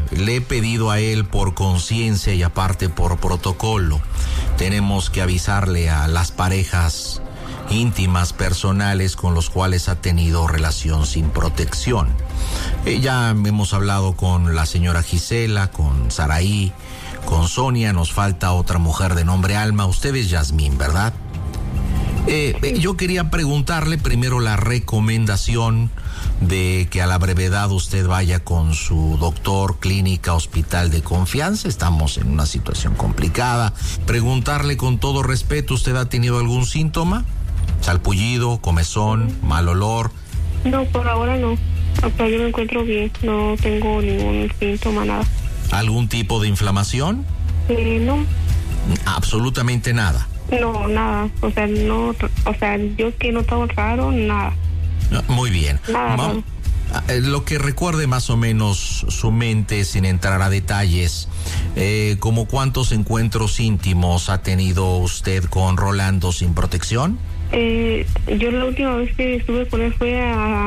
le he pedido a él por conciencia y aparte por protocolo, tenemos que avisarle a las parejas íntimas, personales con los cuales ha tenido relación sin protección. Ya hemos hablado con la señora Gisela, con Saraí, con Sonia, nos falta otra mujer de nombre Alma. Usted es Yasmín, ¿verdad? Yo quería preguntarle primero la recomendación de que a la brevedad usted vaya con su doctor, clínica, hospital de confianza. Estamos en una situación complicada. Preguntarle con todo respeto, ¿usted ha tenido algún síntoma? ¿Salpullido, comezón, mal olor? No, por ahora no. O sea, yo me encuentro bien, no tengo ningún síntoma, nada. ¿Algún tipo de inflamación? No. Absolutamente nada. No, nada. O sea, no, o sea, yo que no estaba raro, nada. Muy bien. Nada. Lo que recuerde más o menos su mente, sin entrar a detalles, ¿como cuántos encuentros íntimos ha tenido usted con Rolando sin protección? Yo la última vez que estuve con él fue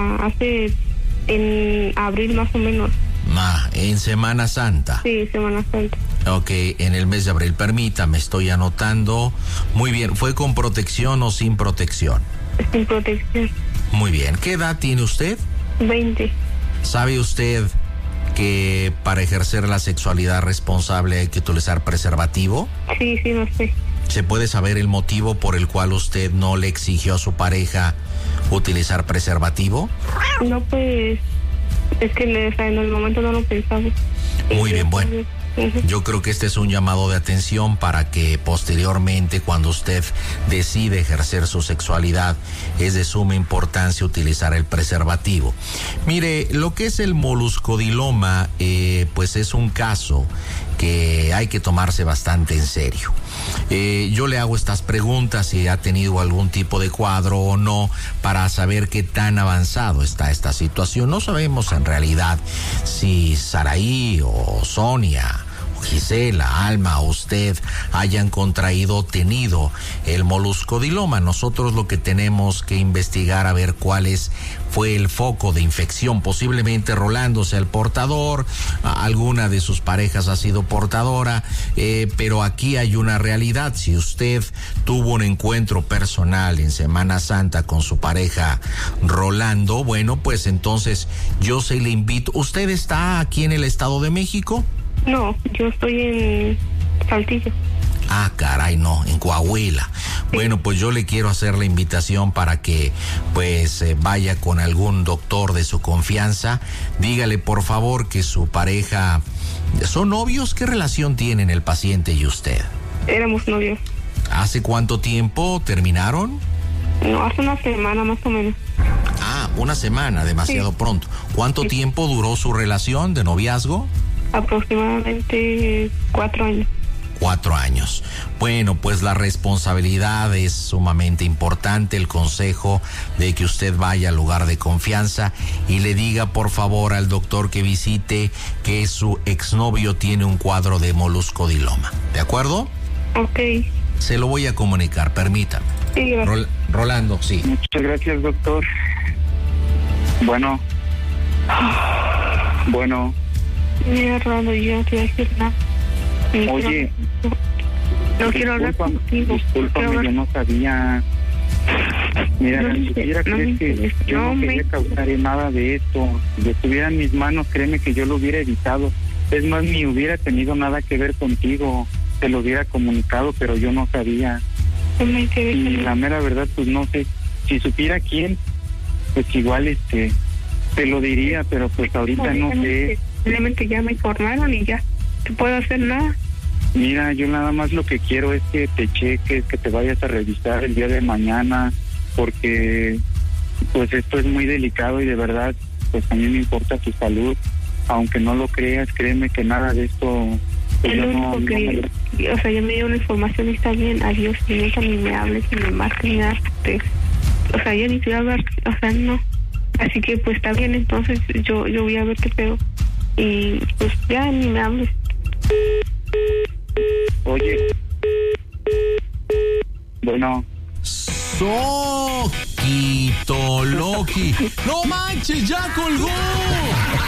en abril más o menos. En Semana Santa. Sí, Semana Santa. Ok, en el mes de abril. Permítame, estoy anotando. Muy bien, ¿fue con protección o sin protección? Sin protección. Muy bien, ¿qué edad tiene usted? 20. ¿Sabe usted que para ejercer la sexualidad responsable hay que utilizar preservativo? Sí, lo sé. ¿Se puede saber el motivo por el cual usted no le exigió a su pareja utilizar preservativo? No, pues, es que en el momento no lo pensaba. Muy bien, bueno. Yo creo que este es un llamado de atención para que posteriormente, cuando usted decide ejercer su sexualidad, es de suma importancia utilizar el preservativo. Mire, lo que es el moluscodiloma, pues es un caso que hay que tomarse bastante en serio. Yo le hago estas preguntas si ha tenido algún tipo de cuadro o no, para saber qué tan avanzado está esta situación. No sabemos en realidad si Saraí o Sonia, Gisela, Alma, usted hayan contraído o tenido el moluscodiloma. Nosotros lo que tenemos que investigar a ver fue el foco de infección. Posiblemente Rolando sea el portador, alguna de sus parejas ha sido portadora, pero aquí hay una realidad. Si usted tuvo un encuentro personal en Semana Santa con su pareja Rolando, bueno, pues entonces yo se le invito. ¿Usted está aquí en el Estado de México? No, yo estoy en Saltillo. Ah, caray, no, en Coahuila. Sí. Bueno, pues yo le quiero hacer la invitación para que pues vaya con algún doctor de su confianza. Dígale por favor que su pareja... ¿Son novios? ¿Qué relación tienen el paciente y usted? Éramos novios. ¿Hace cuánto tiempo terminaron? No, hace una semana más o menos. Ah, una semana, demasiado pronto. ¿Cuánto tiempo duró su relación de noviazgo? Aproximadamente 4 años. 4 años. Bueno, pues la responsabilidad es sumamente importante. El consejo de que usted vaya al lugar de confianza y le diga por favor al doctor que visite que su exnovio tiene un cuadro de moluscodiloma. ¿De acuerdo? Ok. Se lo voy a comunicar, permítame. Sí, gracias. Rolando, sí. Muchas gracias, doctor. Bueno. Mira, Rolando, yo no te voy a decir nada. Oye, no quiero hablar contigo. Discúlpame, yo no sabía. Mira, No, si supiera, no, crees que yo no quería causar nada de esto. Si estuviera en mis manos, créeme que yo lo hubiera evitado. Es más, ni hubiera tenido nada que ver contigo. Te lo hubiera comunicado, pero yo no sabía. No me interesa. Y la mera verdad, pues no sé. Si supiera quién, pues igual te lo diría, pero pues ahorita no sé. Simplemente ya me informaron y ya. ¿Te puedo hacer nada? Mira, yo nada más lo que quiero es que te cheques, que te vayas a revisar el día de mañana, porque pues esto es muy delicado y de verdad, pues a mí me importa tu salud. Aunque no lo creas, créeme que nada de esto... Pues el único que... O sea, ya me dio una información y está bien. Adiós, ni me hables, ni me marques, ni nada. O sea, ya ni te voy a hablar. O sea, no. Así que pues está bien, entonces yo voy a ver qué pedo. Y pues ya ni me hables. Oye. Bueno. Soquito Loki. No manches, ya colgó.